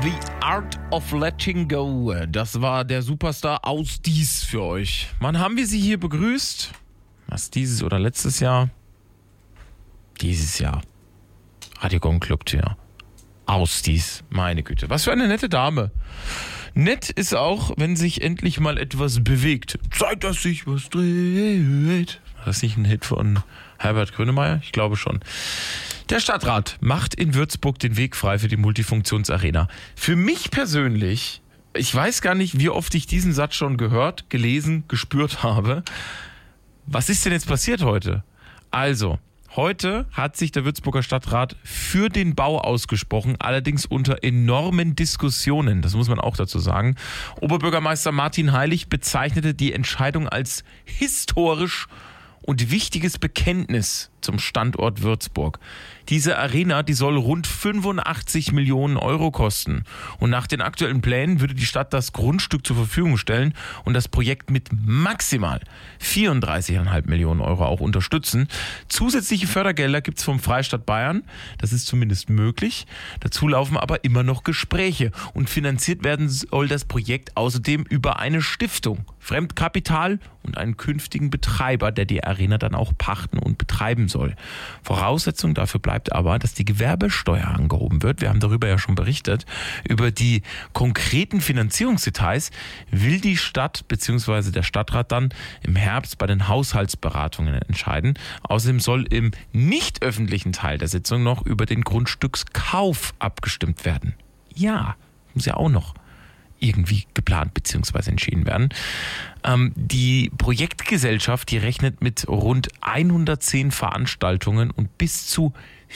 The Art of Letting Go. Das war der Superstar aus Dies für euch. Wann haben wir sie hier begrüßt? Was, dieses oder letztes Jahr? Dieses Jahr. Radio Gong Club Tür. Aus Dies. Meine Güte. Was für eine nette Dame. Nett ist auch, wenn sich endlich mal etwas bewegt. Zeit, dass sich was dreht. War das nicht ein Hit von Herbert Grönemeyer? Ich glaube schon. Der Stadtrat macht in Würzburg den Weg frei für die Multifunktionsarena. Für mich persönlich, ich weiß gar nicht, wie oft ich diesen Satz schon gehört, gelesen, gespürt habe. Was ist denn jetzt passiert heute? Also, heute hat sich der Würzburger Stadtrat für den Bau ausgesprochen, allerdings unter enormen Diskussionen, das muss man auch dazu sagen. Oberbürgermeister Martin Heilig bezeichnete die Entscheidung als historisch und wichtiges Bekenntnis zum Standort Würzburg. Diese Arena, die soll rund 85 Millionen Euro kosten. Und nach den aktuellen Plänen würde die Stadt das Grundstück zur Verfügung stellen und das Projekt mit maximal 34,5 Millionen Euro auch unterstützen. Zusätzliche Fördergelder gibt es vom Freistaat Bayern. Das ist zumindest möglich. Dazu laufen aber immer noch Gespräche. Und finanziert werden soll das Projekt außerdem über eine Stiftung, Fremdkapital und einen künftigen Betreiber, der die Arena dann auch pachten und betreiben soll. Voraussetzung dafür bleibt aber, dass die Gewerbesteuer angehoben wird. Wir haben darüber ja schon berichtet. Über die konkreten Finanzierungsdetails will die Stadt bzw. der Stadtrat dann im Herbst bei den Haushaltsberatungen entscheiden. Außerdem soll im nicht öffentlichen Teil der Sitzung noch über den Grundstückskauf abgestimmt werden. Ja, muss ja auch noch irgendwie geplant bzw. entschieden werden. Die Projektgesellschaft, die rechnet mit rund 110 Veranstaltungen und bis zu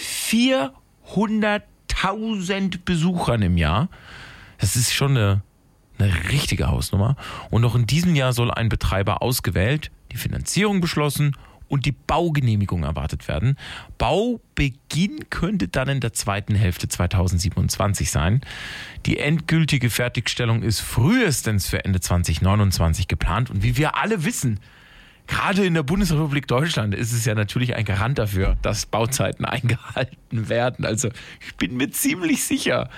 400.000 Besuchern im Jahr. Das ist schon eine richtige Hausnummer. Und noch in diesem Jahr soll ein Betreiber ausgewählt, die Finanzierung beschlossen und die Baugenehmigung erwartet werden. Baubeginn könnte dann in der zweiten Hälfte 2027 sein. Die endgültige Fertigstellung ist frühestens für Ende 2029 geplant. Und wie wir alle wissen, gerade in der Bundesrepublik Deutschland ist es ja natürlich ein Garant dafür, dass Bauzeiten eingehalten werden. Also ich bin mir ziemlich sicher,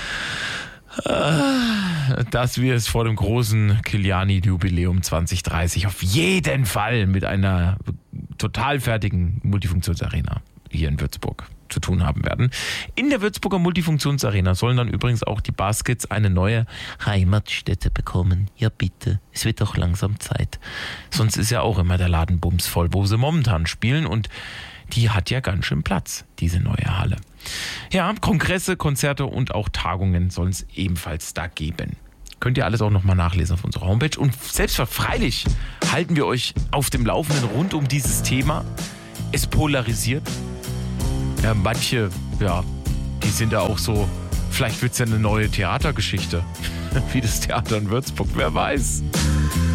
dass wir es vor dem großen Kiliani-Jubiläum 2030 auf jeden Fall mit einer total fertigen Multifunktionsarena hier in Würzburg zu tun haben werden. In der Würzburger Multifunktionsarena sollen dann übrigens auch die Baskets eine neue Heimatstätte bekommen. Ja bitte, es wird doch langsam Zeit. Sonst ist ja auch immer der Laden bumsvoll, wo sie momentan spielen, und die hat ja ganz schön Platz, diese neue Halle. Ja, Kongresse, Konzerte und auch Tagungen sollen es ebenfalls da geben. Könnt ihr alles auch nochmal nachlesen auf unserer Homepage. Und selbstverständlich halten wir euch auf dem Laufenden rund um dieses Thema. Es polarisiert. Ja, manche, die sind ja auch so, vielleicht wird es ja eine neue Theatergeschichte. Wie das Theater in Würzburg, wer weiß.